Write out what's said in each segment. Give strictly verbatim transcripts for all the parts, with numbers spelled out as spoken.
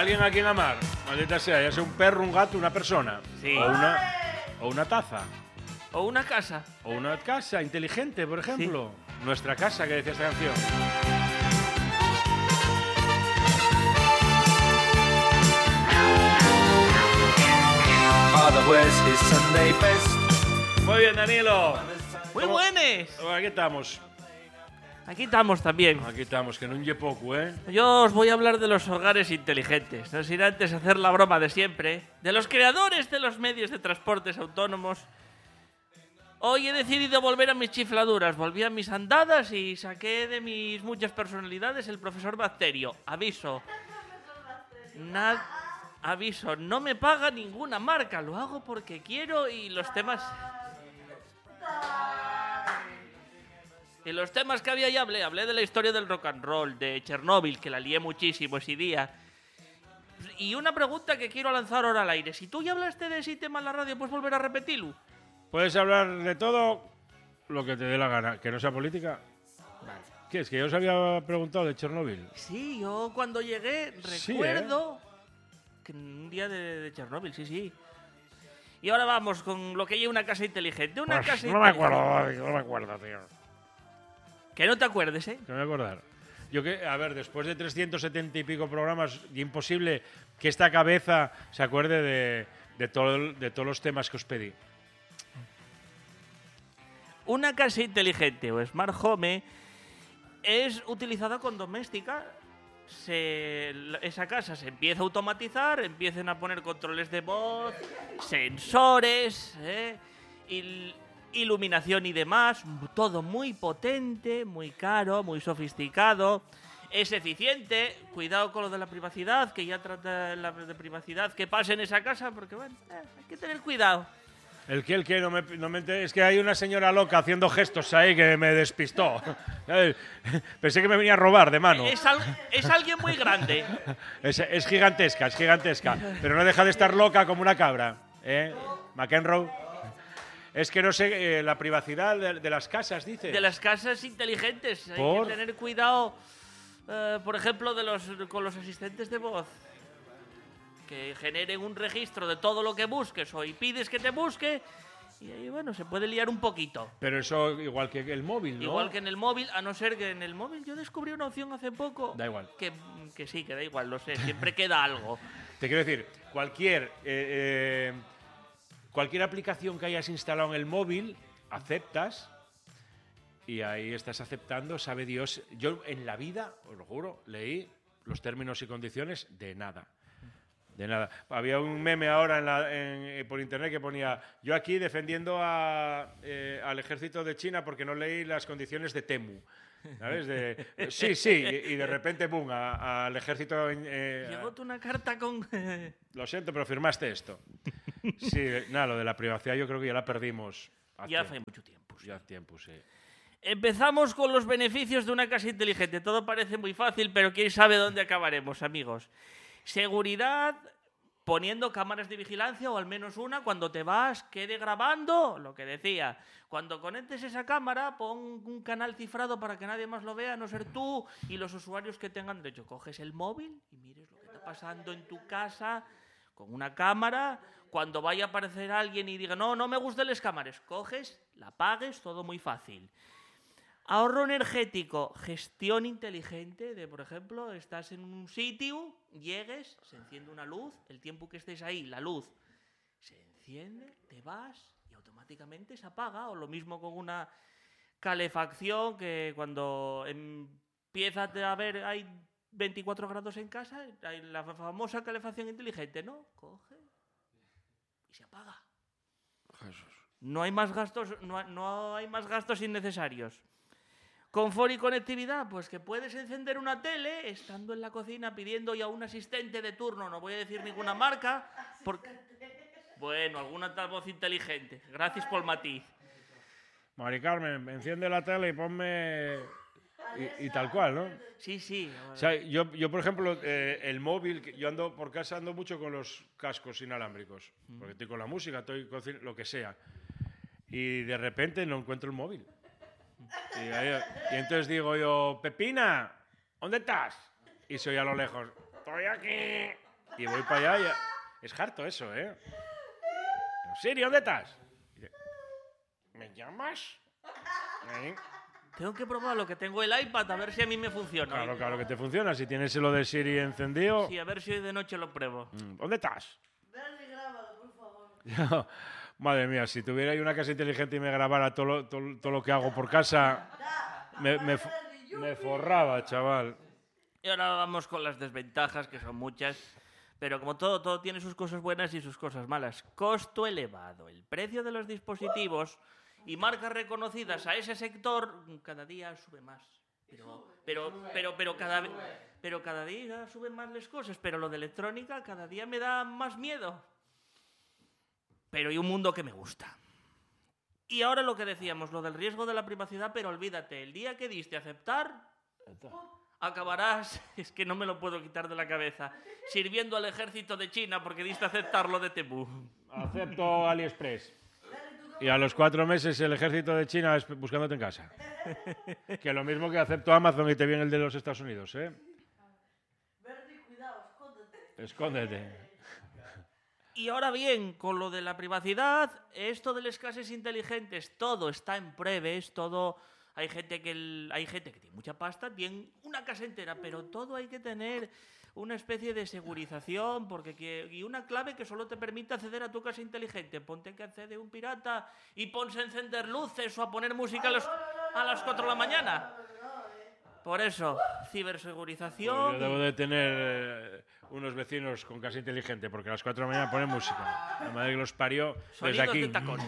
¿Alguien a quien amar? Maldita sea, ya sea un perro, un gato, una persona. Sí. O una, o una taza. O una casa. O una casa inteligente, por ejemplo. Sí. Nuestra casa, que decía esta canción. Muy bien, Danilo. Muy buenos. Aquí estamos. Aquí estamos también. Aquí estamos, que no un poco, ¿eh? Yo os voy a hablar de los hogares inteligentes. No sin antes hacer la broma de siempre. De los creadores de los medios de transportes autónomos. Hoy he decidido volver a mis chifladuras. Volví a mis andadas y saqué de mis muchas personalidades el profesor Bacterio. Aviso. Nad Aviso, no me paga ninguna marca. Lo hago porque quiero y los temas... Y los temas que había ya hablé, hablé de la historia del rock and roll, de Chernóbil, que la lié muchísimo ese día. Y una pregunta que quiero lanzar ahora al aire. Si tú ya hablaste de ese tema en la radio, ¿puedes volver a repetirlo? Puedes hablar de todo lo que te dé la gana, que no sea política. Vale. ¿Qué es? Que yo os había preguntado de Chernóbil. Sí, yo cuando llegué Sí, recuerdo ¿eh? que un día de, de Chernóbil, sí, sí. Y ahora vamos con lo que lleva una casa inteligente. Una Pues casa no me inteligente. acuerdo, no me acuerdo, tío. Que no te acuerdes, ¿eh? Que me voy a acordar. Yo que, a ver, después de trescientos setenta y pico programas, y imposible que esta cabeza se acuerde de, de, todo, de todos los temas que os pedí. Una casa inteligente o smart home es utilizada con doméstica. Se, esa casa se empieza a automatizar, empiezan a poner controles de voz, sensores, ¿eh? Il, iluminación y demás. Todo muy potente, muy caro, muy sofisticado. Es eficiente. Cuidado con lo de la privacidad, que ya trata la de privacidad que pase en esa casa, porque bueno, eh, hay que tener cuidado. El que, el que, no me, no me enter- es que hay una señora loca haciendo gestos ahí que me despistó. Pensé que me venía a robar de mano. Es, al, es alguien muy grande. Es, es gigantesca, es gigantesca. Pero no deja de estar loca como una cabra. ¿Eh? McEnroe. Es que no sé, eh, la privacidad de, de las casas, dice. De las casas inteligentes. Hay ¿Por? que tener cuidado, eh, por ejemplo, de los, con los asistentes de voz. Que generen un registro de todo lo que busques o y pides que te busque. Y ahí, bueno, se puede liar un poquito. Pero eso igual que el móvil, ¿no? Igual que en el móvil, a no ser que en el móvil yo descubrí una opción hace poco. Da igual. Que, que sí, que da igual, lo sé. Siempre queda algo. Te quiero decir, cualquier, eh, eh, cualquier aplicación que hayas instalado en el móvil, aceptas y ahí estás aceptando, sabe Dios. Yo en la vida, os lo juro, leí los términos y condiciones de nada. De nada. Había un meme ahora en la, en, por internet que ponía yo aquí defendiendo a, eh, al ejército de China porque no leí las condiciones de Temu. ¿Sabes? De, sí, sí, y, y de repente, boom, a- al ejército... Eh, Llegó tú una carta con... lo siento, pero firmaste esto. Sí, nada, lo de la privacidad yo creo que ya la perdimos. Hace, ya hace mucho tiempo. Sí. Ya hace tiempo, sí. Empezamos con los beneficios de una casa inteligente. Todo parece muy fácil, pero quién sabe dónde acabaremos, amigos. Seguridad, poniendo cámaras de vigilancia o al menos una cuando te vas, quede grabando, lo que decía. Cuando conectes esa cámara, pon un canal cifrado para que nadie más lo vea, a no ser tú y los usuarios que tengan derecho. Coges el móvil y mires lo que está pasando en tu casa con una cámara. Cuando vaya a aparecer alguien y diga, no, no me gustan las cámaras, coges, la apagues, todo muy fácil. Ahorro energético, gestión inteligente de, por ejemplo, estás en un sitio, llegues, se enciende una luz, el tiempo que estés ahí, la luz se enciende, te vas y automáticamente se apaga. O lo mismo con una calefacción, que cuando empieza a ver, hay veinticuatro grados en casa, hay la famosa calefacción inteligente, ¿no? Coge y se apaga. Jesús. No hay más gastos, no, no hay más gastos innecesarios. Confort y conectividad, pues que puedes encender una tele estando en la cocina pidiendo ya a un asistente de turno, no voy a decir ninguna marca, porque... Bueno, alguna tal voz inteligente. Gracias por el matiz. Mari Carmen, enciende la tele y ponme... Y, y tal cual, ¿no? Sí, sí. O sea, yo, yo por ejemplo, eh, el móvil, que yo ando por casa, ando mucho con los cascos inalámbricos, porque estoy con la música, estoy con cin- lo que sea. Y de repente no encuentro el móvil. Y, ahí- y entonces digo yo, Pepina, ¿dónde estás? Y soy a lo lejos, estoy aquí. Y voy para allá y es harto eso, ¿eh? Siri, ¿dónde estás? ¿Me llamas? ¿Eh? Tengo que probarlo, que tengo el iPad, a ver si a mí me funciona. Claro, claro que te funciona. Si tienes lo de Siri encendido... Sí, a ver si hoy de noche lo pruebo. ¿Dónde estás? Dale, grábalo, por favor. Madre mía, si tuviera yo una casa inteligente y me grabara todo lo, todo, todo lo que hago por casa, me, me, me forraba, chaval. Y ahora vamos con las desventajas, que son muchas. Pero como todo, todo tiene sus cosas buenas y sus cosas malas. Costo elevado. El precio de los dispositivos y marcas reconocidas a ese sector cada día sube más. Pero, pero, pero, pero, cada, pero cada día suben más las cosas. Pero lo de electrónica cada día me da más miedo. Pero hay un mundo que me gusta. Y ahora lo que decíamos, lo del riesgo de la privacidad, pero olvídate, el día que diste a aceptar, acabarás, es que no me lo puedo quitar de la cabeza, sirviendo al ejército de China porque diste a aceptar lo de Temu. Acepto AliExpress. Y a los cuatro meses el ejército de China es buscándote en casa. Que lo mismo que acepto Amazon y te viene el de los Estados Unidos, ¿eh? Verdi, cuidado, escóndete. Escóndete. Y ahora bien, con lo de la privacidad, esto de las casas inteligentes, todo está en pruebas, todo... Hay gente que el- hay gente que tiene mucha pasta, tiene una casa entera, pero todo hay que tener una especie de segurización porque que- y una clave que solo te permite acceder a tu casa inteligente. Ponte que accede un pirata y ponse a encender luces o a poner música a las, a las cuatro de la mañana. Por eso, cibersegurización. Pues yo debo de tener eh, unos vecinos con casa inteligente porque a las cuatro de la mañana ponen música. La madre que los parió desde Sonidos aquí. de tacones.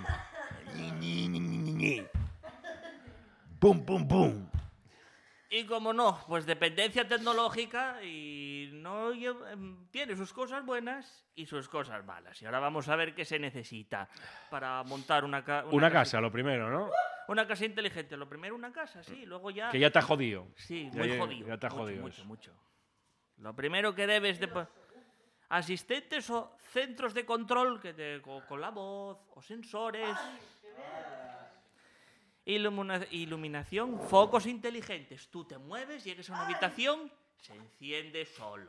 Pum, pum, pum. Y como no, pues dependencia tecnológica y no lle- em, tiene sus cosas buenas y sus cosas malas. Y ahora vamos a ver qué se necesita para montar una, ca- Una casa, lo primero, ¿no? Una casa inteligente. Lo primero una casa, sí. Luego ya... Que ya te ha jodido. Sí, Ya- muy ya- jodido. ya te ha mucho, jodido mucho, eso. mucho. Lo primero que debes de... po- Asistentes o centros de control que te, co- con la voz o sensores. Ilumina- iluminación, focos inteligentes. Tú te mueves, llegues a una habitación, se enciende solo.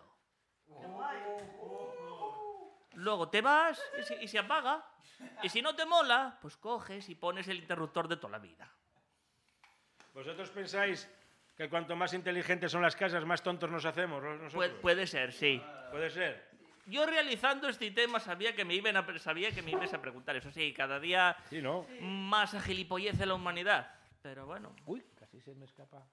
Luego te vas y se, y se apaga. Y si no te mola, pues coges y pones el interruptor de toda la vida. ¿Vosotros pensáis que cuanto más inteligentes son las casas, más tontos nos hacemos nosotros? Puede, puede ser, sí. Puede ser. Yo realizando este tema sabía que me iban a, pre- sabía que me ibas a preguntar. Eso sí, cada día Sí, ¿no? más a gilipollez la humanidad. Pero bueno. Uy, casi se me escapa.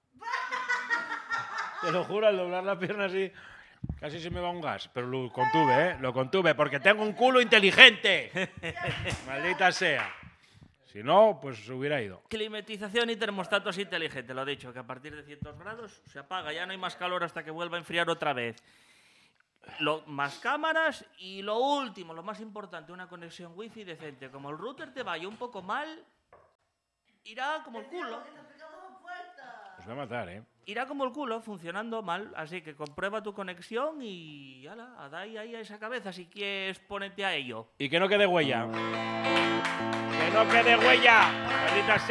Te lo juro, al doblar la pierna así, casi se me va un gas. Pero lo contuve, ¿eh? Lo contuve, porque tengo un culo inteligente. Maldita sea. Si no, pues se hubiera ido. Climatización y termostatos inteligentes, lo he dicho, que a partir de ciertos grados se apaga, ya no hay más calor hasta que vuelva a enfriar otra vez. Lo, más cámaras y lo último, lo más importante, una conexión wifi decente. Como el router te vaya un poco mal, irá como el culo. Que te ha pegado la puerta. Os va a matar, ¿eh? Irá como el culo, funcionando mal. Así que comprueba tu conexión y ala, a dar ahí a esa cabeza si quieres ponerte a ello. Y que no quede huella. Que no quede huella. Maldita sea.